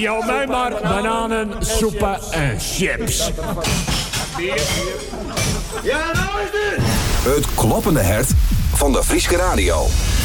joh, mij maar bananen, soepen en chips. Ja, nou is dit! Het kloppende hert van de Frieske Radio.